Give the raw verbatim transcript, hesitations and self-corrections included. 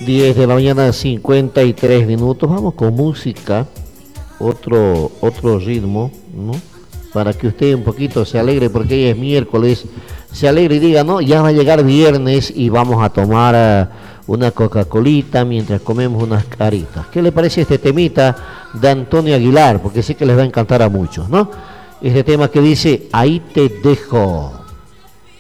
diez de la mañana, cincuenta y tres minutos. Vamos con música, otro, otro ritmo, ¿no? Para que usted un poquito se alegre, porque hoy es miércoles, se alegre y diga, no, ya va a llegar viernes y vamos a tomar uh, una Coca-Colita mientras comemos unas caritas. ¿Qué le parece este temita de Antonio Aguilar? Porque sé que les va a encantar a muchos, ¿no? Este tema que dice, ahí te dejo.